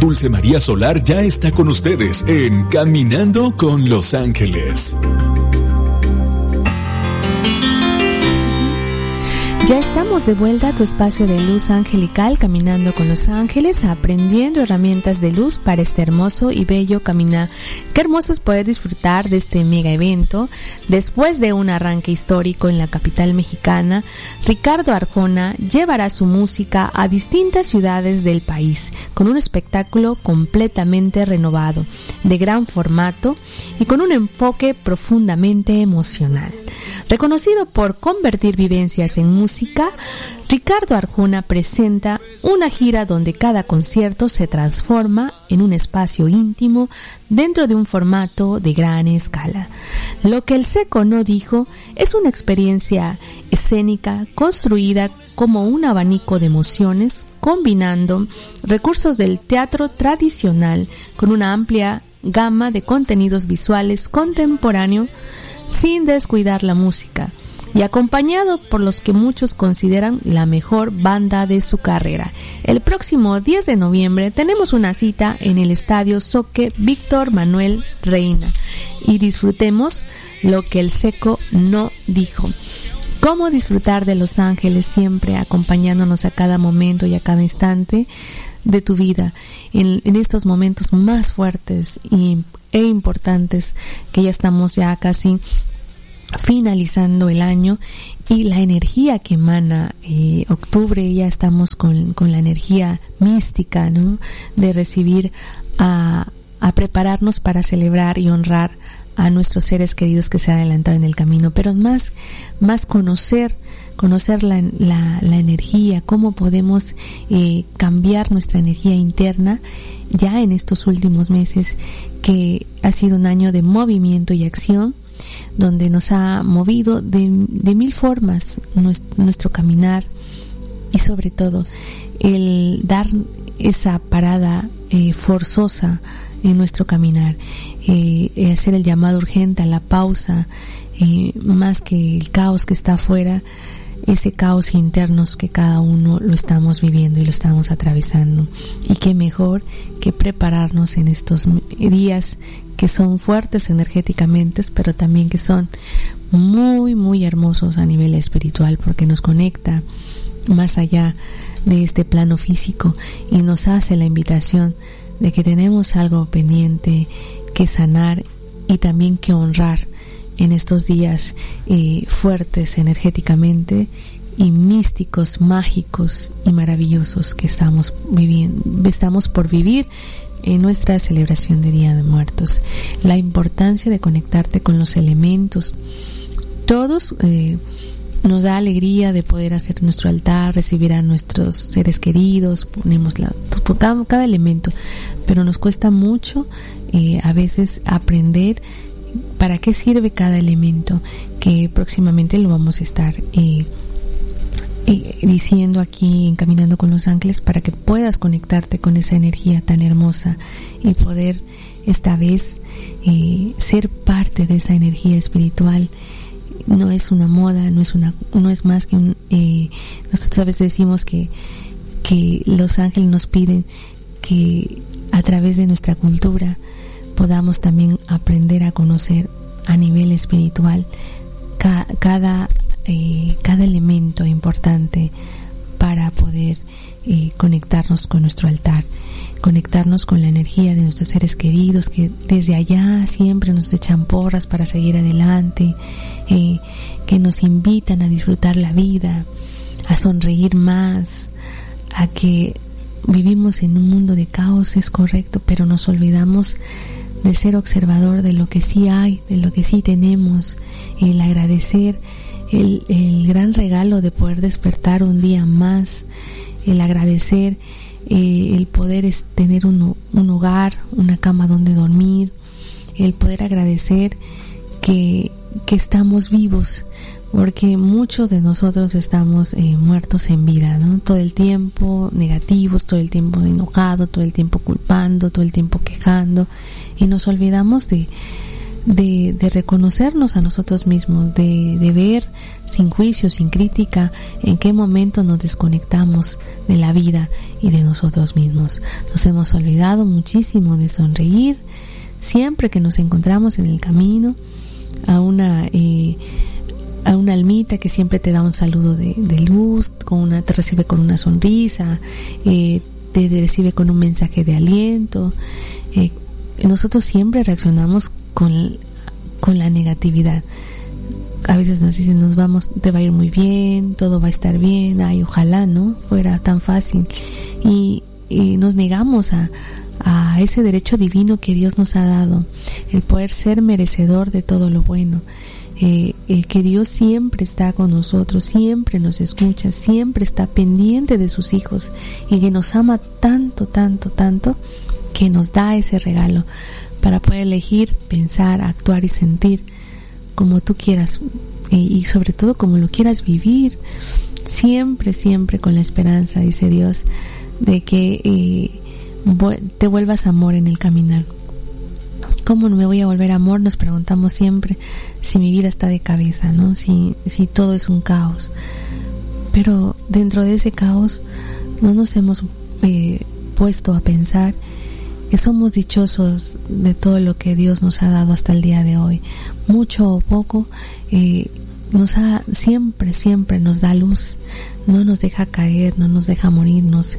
Dulce María Solar ya está con ustedes en Caminando con Los Ángeles. Ya estamos de vuelta a tu espacio de luz angelical, Caminando con los Ángeles, aprendiendo herramientas de luz para este hermoso y bello caminar. Qué hermoso es poder disfrutar de este mega evento. Después de un arranque histórico en la capital mexicana, Ricardo Arjona llevará su música a distintas ciudades del país, con un espectáculo completamente renovado, de gran formato y con un enfoque profundamente emocional. Reconocido por convertir vivencias en música, Ricardo Arjona presenta una gira donde cada concierto se transforma en un espacio íntimo dentro de un formato de gran escala. Lo que el Seco no dijo es una experiencia escénica construida como un abanico de emociones, combinando recursos del teatro tradicional con una amplia gama de contenidos visuales contemporáneos, sin descuidar la música, y acompañado por los que muchos consideran la mejor banda de su carrera. El próximo 10 de noviembre tenemos una cita en el Estadio Zoque Víctor Manuel Reina, y disfrutemos lo que el Seco no dijo. Cómo disfrutar de Los Ángeles siempre acompañándonos a cada momento y a cada instante de tu vida, en estos momentos más fuertes e importantes, que ya estamos ya casi finalizando el año, y la energía que emana octubre, ya estamos con la energía mística, ¿no?, de recibir a prepararnos para celebrar y honrar a nuestros seres queridos que se han adelantado en el camino, pero más conocer la energía, cómo podemos cambiar nuestra energía interna ya en estos últimos meses, que ha sido un año de movimiento y acción, donde nos ha movido de mil formas nuestro caminar, y sobre todo el dar esa parada forzosa en nuestro caminar, hacer el llamado urgente a la pausa, más que el caos que está afuera, ese caos internos que cada uno lo estamos viviendo y lo estamos atravesando. Y qué mejor que prepararnos en estos días que son fuertes energéticamente, pero también que son muy, muy hermosos a nivel espiritual, porque nos conecta más allá de este plano físico y nos hace la invitación de que tenemos algo pendiente que sanar y también que honrar en estos días fuertes energéticamente y místicos, mágicos y maravillosos que estamos por vivir en nuestra celebración de Día de Muertos. La importancia de conectarte con los elementos. Todos nos da alegría de poder hacer nuestro altar, recibir a nuestros seres queridos, ponemos cada elemento, pero nos cuesta mucho a veces aprender para qué sirve cada elemento, que próximamente lo vamos a estar diciendo aquí en Caminando con los Ángeles, para que puedas conectarte con esa energía tan hermosa y poder esta vez ser parte de esa energía espiritual. No es una moda, no es más que nosotros a veces decimos que los ángeles nos piden que a través de nuestra cultura podamos también aprender a conocer a nivel espiritual cada elemento importante para poder conectarnos con nuestro altar, conectarnos con la energía de nuestros seres queridos, que desde allá siempre nos echan porras para seguir adelante, que nos invitan a disfrutar la vida, a sonreír más, a que vivimos en un mundo de caos, es correcto, pero nos olvidamos de ser observador de lo que sí hay, de lo que sí tenemos, el agradecer el gran regalo de poder despertar un día más, el agradecer el poder tener un hogar, una cama donde dormir, el poder agradecer que estamos vivos, porque muchos de nosotros estamos muertos en vida, ¿no? Todo el tiempo negativos, todo el tiempo enojados, todo el tiempo culpando, todo el tiempo quejando, y nos olvidamos de de reconocernos a nosotros mismos, de ver sin juicio, sin crítica, en qué momento nos desconectamos de la vida y de nosotros mismos. Nos hemos olvidado muchísimo de sonreír siempre que nos encontramos en el camino, a una almita que siempre te da un saludo de luz, te recibe con una sonrisa, te recibe con un mensaje de aliento. Nosotros siempre reaccionamos con la negatividad. A veces nos dicen, te va a ir muy bien, todo va a estar bien, ay, ojalá no fuera tan fácil, y nos negamos a ese derecho divino que Dios nos ha dado, el poder ser merecedor de todo lo bueno, que Dios siempre está con nosotros, siempre nos escucha, siempre está pendiente de sus hijos, y que nos ama tanto, tanto, tanto, que nos da ese regalo para poder elegir, pensar, actuar y sentir como tú quieras, y sobre todo como lo quieras vivir, siempre, siempre con la esperanza, dice Dios, de que te vuelvas amor en el caminar. ¿Cómo no me voy a volver amor? Nos preguntamos siempre si mi vida está de cabeza, ¿no? Si todo es un caos. Pero dentro de ese caos no nos hemos puesto a pensar que somos dichosos de todo lo que Dios nos ha dado hasta el día de hoy. Mucho o poco, siempre nos da luz, no nos deja caer, no nos deja morirnos,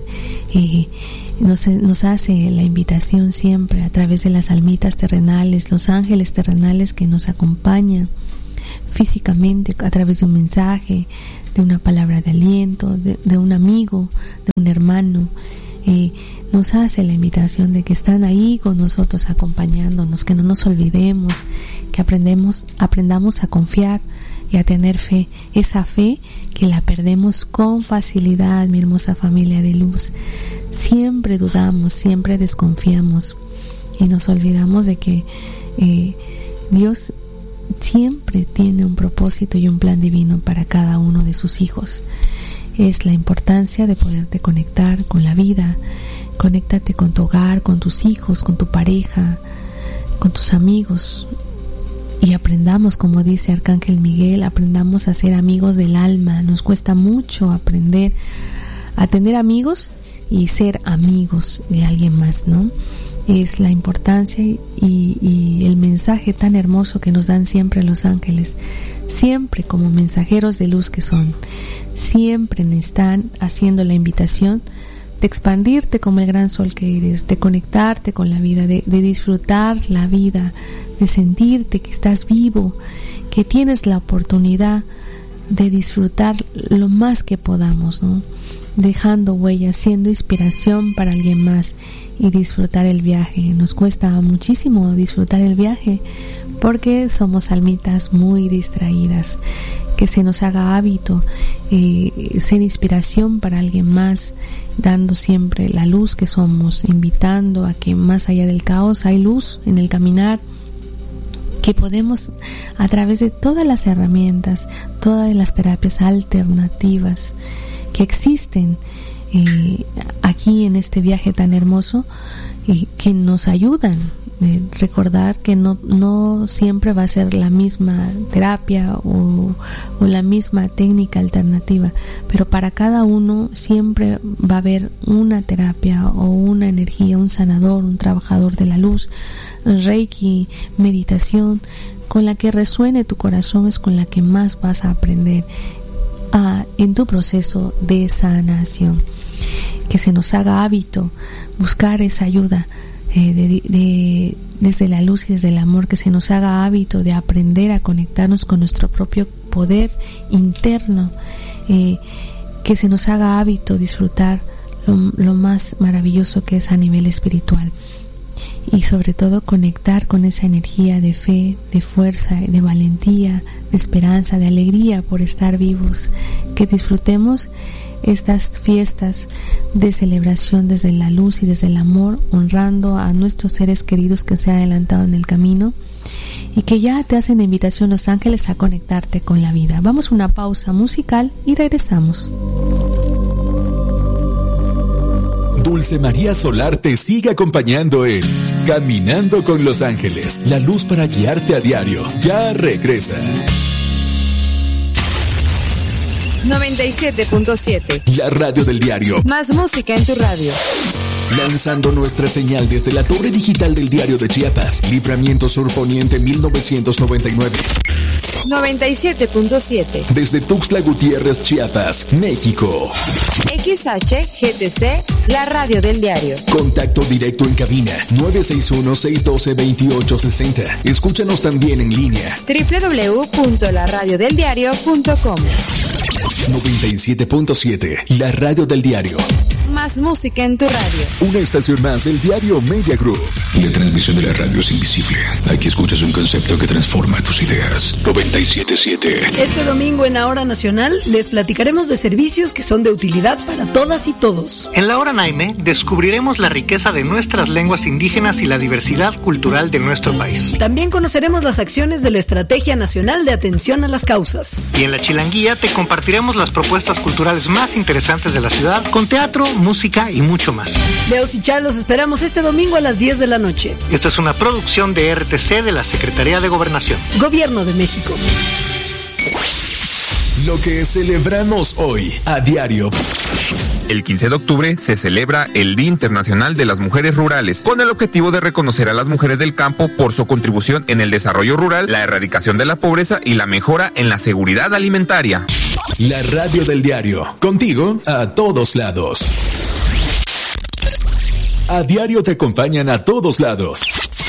nos hace la invitación siempre a través de las almitas terrenales, los ángeles terrenales que nos acompañan físicamente a través de un mensaje, de una palabra de aliento, de un amigo, de un hermano. Nos hace la invitación de que están ahí con nosotros acompañándonos, que no nos olvidemos, que aprendamos a confiar y a tener fe, esa fe que la perdemos con facilidad, mi hermosa familia de luz. Siempre dudamos, siempre desconfiamos y nos olvidamos de que Dios siempre tiene un propósito y un plan divino para cada uno de sus hijos. Es la importancia de poderte conectar con la vida. Conéctate con tu hogar, con tus hijos, con tu pareja, con tus amigos, y aprendamos, como dice Arcángel Miguel, aprendamos a ser amigos del alma. Nos cuesta mucho aprender a tener amigos y ser amigos de alguien más, ¿no? Es la importancia y el mensaje tan hermoso que nos dan siempre los ángeles, siempre como mensajeros de luz que son, siempre me están haciendo la invitación de expandirte como el gran sol que eres, de conectarte con la vida, de disfrutar la vida, de sentirte que estás vivo, que tienes la oportunidad de disfrutar lo más que podamos, ¿no? Dejando huella, siendo inspiración para alguien más y disfrutar el viaje. Nos cuesta muchísimo disfrutar el viaje porque somos almitas muy distraídas. Que se nos haga hábito ser inspiración para alguien más, dando siempre la luz que somos, invitando a que más allá del caos hay luz en el caminar, que podemos a través de todas las herramientas, todas las terapias alternativas que existen aquí en este viaje tan hermoso, que nos ayudan. Recordar que no siempre va a ser la misma terapia o la misma técnica alternativa, pero para cada uno siempre va a haber una terapia o una energía, un sanador, un trabajador de la luz, Reiki, meditación, con la que resuene tu corazón es con la que más vas a aprender en tu proceso de sanación. Que se nos haga hábito buscar esa ayuda desde la luz y desde el amor, que se nos haga hábito de aprender a conectarnos con nuestro propio poder interno, que se nos haga hábito disfrutar lo más maravilloso que es a nivel espiritual, y sobre todo conectar con esa energía de fe, de fuerza, de valentía, de esperanza, de alegría por estar vivos. Que disfrutemos estas fiestas de celebración desde la luz y desde el amor, honrando a nuestros seres queridos que se han adelantado en el camino y que ya te hacen la invitación los ángeles a conectarte con la vida. Vamos a una pausa musical y regresamos. Dulce María Solar te sigue acompañando en Caminando con Los Ángeles, la luz para guiarte a diario. Ya regresa. 97.7. La radio del diario. Más música en tu radio. Lanzando nuestra señal desde la torre digital del Diario de Chiapas, Libramiento Sur Poniente 1999. 97.7. Desde Tuxtla Gutiérrez, Chiapas, México. XHGTC, la radio del diario. Contacto directo en cabina 961-612-2860. Escúchanos también en línea. www.laradiodeldiario.com. 97.7, la radio del diario. Más música en tu radio. Una estación más del diario Media Group. La transmisión de la radio es invisible. Aquí escuchas un concepto que transforma tus ideas. 97.7. Este domingo en la Hora Nacional les platicaremos de servicios que son de utilidad para todas y todos. En la Hora Naime descubriremos la riqueza de nuestras lenguas indígenas y la diversidad cultural de nuestro país. También conoceremos las acciones de la Estrategia Nacional de Atención a las Causas. Y en la Chilanguía te compartiremos las propuestas culturales más interesantes de la ciudad con teatro, música y mucho más. Leos y Chá, los esperamos este domingo a las 10 de la noche. Esta es una producción de RTC de la Secretaría de Gobernación. Gobierno de México. Lo que celebramos hoy a diario. El 15 de octubre se celebra el Día Internacional de las Mujeres Rurales, con el objetivo de reconocer a las mujeres del campo por su contribución en el desarrollo rural, la erradicación de la pobreza y la mejora en la seguridad alimentaria. La radio del diario, contigo a todos lados. A diario te acompañan a todos lados.